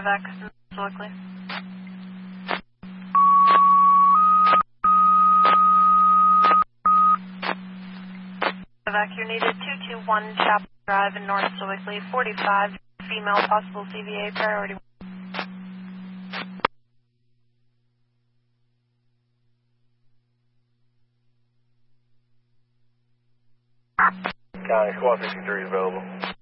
Evac, Sewickley. Evac, you're needed 221 Chapel Drive in North Sewickley, 45, female, possible CVA, priority. County Squad 53 is available.